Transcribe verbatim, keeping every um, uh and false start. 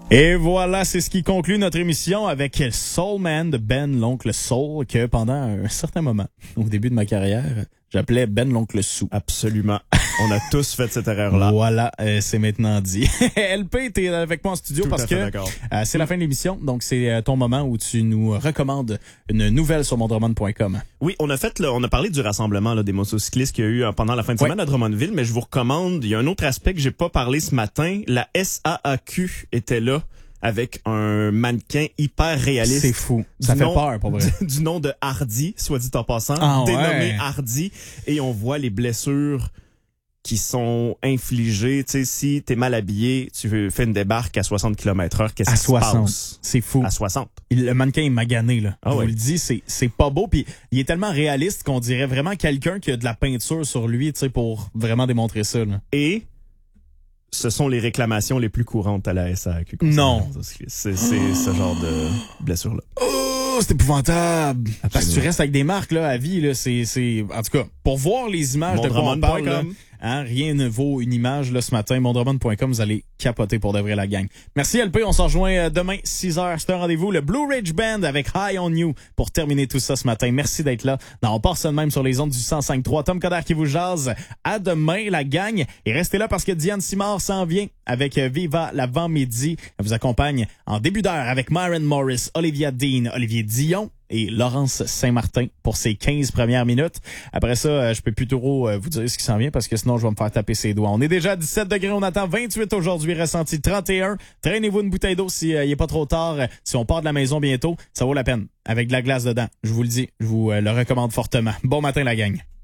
Et voilà, c'est ce qui conclut notre émission avec Soul Man de Ben l'Oncle Soul, que pendant un certain moment, au début de ma carrière, j'appelais Ben l'Oncle Sou. Absolument. On a tous fait cette erreur-là. Voilà, euh, c'est maintenant dit. L P, t'es avec moi en studio Tout parce à fait que d'accord. euh, c'est la fin de l'émission, donc c'est euh, ton moment où tu nous recommandes une nouvelle sur mon drummond point com. Oui, on a fait, là, on a parlé du rassemblement là, des motocyclistes qu'il y a eu euh, pendant la fin de Ouais. semaine à Drummondville, mais je vous recommande, il y a un autre aspect que j'ai pas parlé ce matin. La S A A Q était là avec un mannequin hyper réaliste. C'est fou. Ça Du fait nom- peur, pour vrai. Du, du nom de Hardy, soit dit en passant, Ah ouais. dénommé Hardy, et on voit les blessures qui sont infligées. Tu sais, si t'es mal habillé, tu veux faire une débarque à soixante kilomètres heure, qu'est-ce À qui se soixante. passe? C'est fou. À soixante. Il- le mannequin est magané, là. Ah Je ouais. vous le dis, c'est, c'est pas beau. Puis il est tellement réaliste qu'on dirait vraiment quelqu'un qui a de la peinture sur lui, tu sais, pour vraiment démontrer ça, là. Et ce sont les réclamations les plus courantes à la S A Q. Non. C'est, c'est ce genre de blessure-là. Oh, c'est épouvantable. Parce que tu restes avec des marques, là, à vie, là. C'est, c'est, en tout cas, pour voir les images de quoi on parle, là, hein, rien ne vaut une image, là, ce matin. mon drummond point com, vous allez capoter pour de vrai la gang. Merci, L P. On s'en rejoint euh, demain, six heures. C'est un rendez-vous. Le Blue Ridge Band avec High on You pour terminer tout ça ce matin. Merci d'être là. Non, on part ça de même sur les ondes du cent cinq trois. Tom Coderre qui vous jase. À demain, la gang. Et restez là parce que Diane Simard s'en vient avec euh, Viva l'avant-midi. Elle vous accompagne en début d'heure avec Myron Morris, Olivia Dean, Olivier Dion et Laurence Saint-Martin pour ses quinze premières minutes. Après ça, euh, je peux plus trop euh, vous dire ce qui s'en vient parce que sinon je vais me faire taper ses doigts. On est déjà à dix-sept degrés, on attend vingt-huit aujourd'hui, ressenti trente et un. Traînez-vous une bouteille d'eau si euh, il est pas trop tard. Si on part de la maison bientôt, ça vaut la peine. Avec de la glace dedans, je vous le dis, je vous euh, le recommande fortement. Bon matin la gang.